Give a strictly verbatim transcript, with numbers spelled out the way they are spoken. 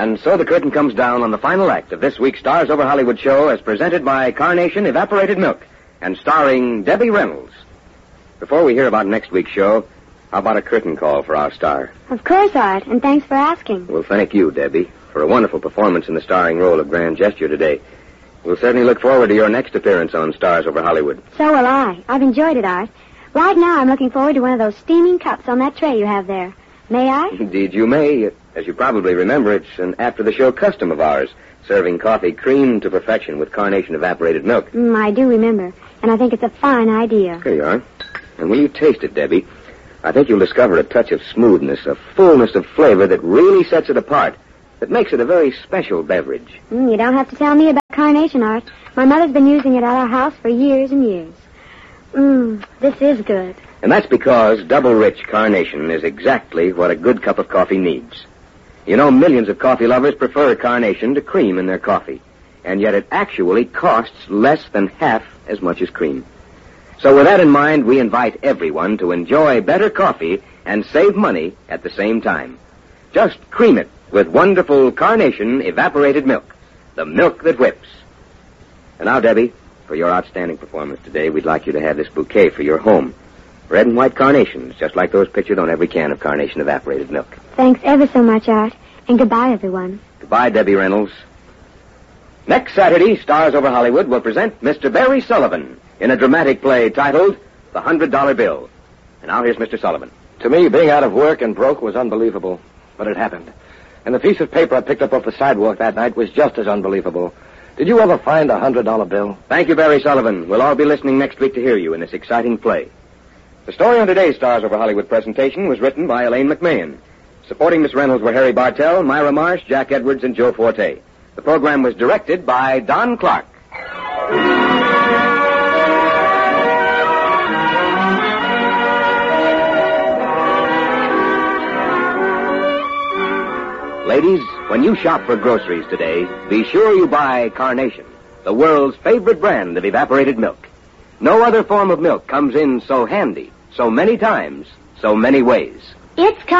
And so the curtain comes down on the final act of this week's Stars Over Hollywood show as presented by Carnation Evaporated Milk and starring Debbie Reynolds. Before we hear about next week's show, how about a curtain call for our star? Of course, Art, and thanks for asking. Well, thank you, Debbie, for a wonderful performance in the starring role of Grand Gesture today. We'll certainly look forward to your next appearance on Stars Over Hollywood. So will I. I've enjoyed it, Art. Right now, I'm looking forward to one of those steaming cups on that tray you have there. May I? Indeed, you may. As you probably remember, it's an after-the-show custom of ours, serving coffee creamed to perfection with Carnation Evaporated Milk. Mm, I do remember, and I think it's a fine idea. Here you are. And when you taste it, Debbie, I think you'll discover a touch of smoothness, a fullness of flavor that really sets it apart, that makes it a very special beverage. Mm, you don't have to tell me about Carnation, Art. My mother's been using it at our house for years and years. Mmm, this is good. And that's because double-rich Carnation is exactly what a good cup of coffee needs. You know, millions of coffee lovers prefer Carnation to cream in their coffee, and yet it actually costs less than half as much as cream. So with that in mind, we invite everyone to enjoy better coffee and save money at the same time. Just cream it with wonderful Carnation Evaporated Milk, the milk that whips. And now, Debbie, for your outstanding performance today, we'd like you to have this bouquet for your home. Red and white carnations, just like those pictured on every can of Carnation Evaporated Milk. Thanks ever so much, Art. And goodbye, everyone. Goodbye, Debbie Reynolds. Next Saturday, Stars Over Hollywood will present Mister Barry Sullivan in a dramatic play titled The Hundred Dollar Bill. And now here's Mister Sullivan. To me, being out of work and broke was unbelievable, but it happened. And the piece of paper I picked up off the sidewalk that night was just as unbelievable. Did you ever find a hundred dollar bill? Thank you, Barry Sullivan. We'll all be listening next week to hear you in this exciting play. The story on today's Stars Over Hollywood presentation was written by Elaine McMahon. Supporting Miss Reynolds were Harry Bartell, Myra Marsh, Jack Edwards, and Joe Forte. The program was directed by Don Clark. Ladies, when you shop for groceries today, be sure you buy Carnation, the world's favorite brand of evaporated milk. No other form of milk comes in so handy, so many times, so many ways. It's